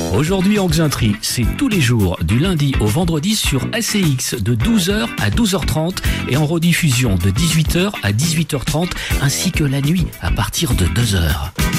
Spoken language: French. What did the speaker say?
Aujourd'hui en Xainterie, c'est tous les jours, du lundi au vendredi sur ACX de 12h à 12h30 et en rediffusion de 18h à 18h30 ainsi que la nuit à partir de 2h.